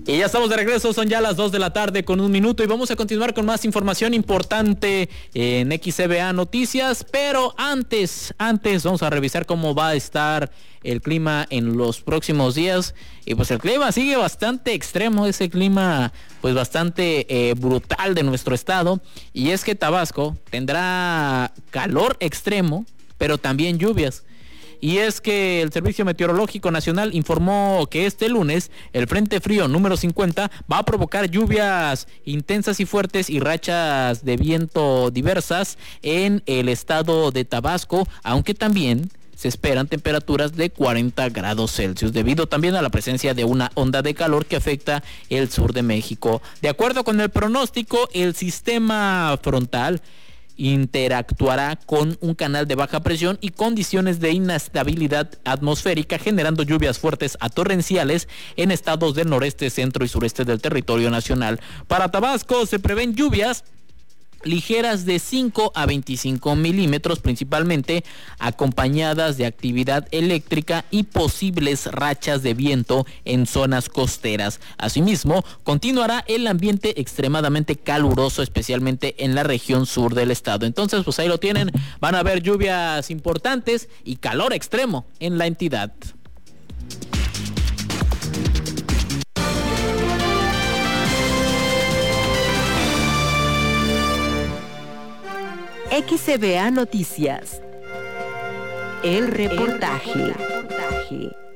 Y ya estamos de regreso, son ya las 2 de la tarde con 1 minuto y vamos a continuar con más información importante en XCBA Noticias, pero antes vamos a revisar cómo va a estar el clima en los próximos días. Y pues el clima sigue bastante extremo, ese clima pues bastante brutal de nuestro estado, y es que Tabasco tendrá calor extremo, pero también lluvias. Y es que el Servicio Meteorológico Nacional informó que este lunes el Frente Frío número 50 va a provocar lluvias intensas y fuertes y rachas de viento diversas en el estado de Tabasco, aunque también se esperan temperaturas de 40 grados Celsius, debido también a la presencia de una onda de calor que afecta el sur de México. De acuerdo con el pronóstico, el sistema frontal interactuará con un canal de baja presión y condiciones de inestabilidad atmosférica, generando lluvias fuertes a torrenciales en estados del noreste, centro y sureste del territorio nacional. Para Tabasco se prevén lluvias ligeras de 5 a 25 milímetros, principalmente acompañadas de actividad eléctrica y posibles rachas de viento en zonas costeras. Asimismo, continuará el ambiente extremadamente caluroso, especialmente en la región sur del estado. Entonces, pues ahí lo tienen, van a haber lluvias importantes y calor extremo en la entidad. XCBA Noticias. El reportaje.